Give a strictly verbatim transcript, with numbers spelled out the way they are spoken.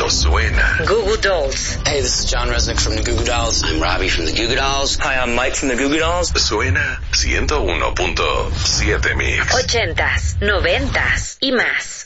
suena. Goo Goo Dolls. Hey, this is John Resnick from the Goo Goo Dolls. I'm Robbie from the Goo Goo Dolls. Hi, I'm Mike from the Goo Goo Dolls. Suena ciento uno punto siete Mix. Ochentas, noventas y más.